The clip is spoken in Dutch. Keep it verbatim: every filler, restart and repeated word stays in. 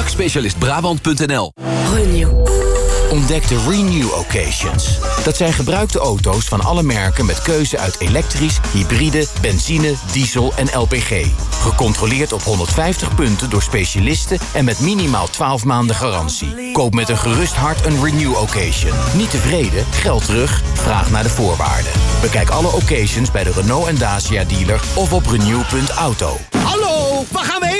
Truckspecialist Brabant punt n l. Renew. Ontdek de Renew Occasions. Dat zijn gebruikte auto's van alle merken met keuze uit elektrisch, hybride, benzine, diesel en L P G. Gecontroleerd op honderdvijftig punten door specialisten en met minimaal twaalf maanden garantie. Koop met een gerust hart een Renew Occasion. Niet tevreden? Geld terug? Vraag naar de voorwaarden. Bekijk alle occasions bij de Renault en Dacia dealer of op renew punt auto. Hallo, waar gaan we